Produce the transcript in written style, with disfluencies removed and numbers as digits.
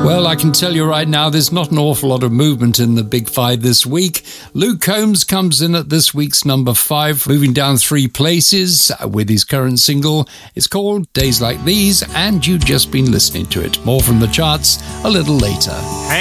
Well, I can tell you right now, there's not an awful lot of movement in the Big Five this week. Luke Combs comes in at this week's number 5, moving down 3 places with his current single. It's called Days Like These, and you've just been listening to it. More from the charts a little later.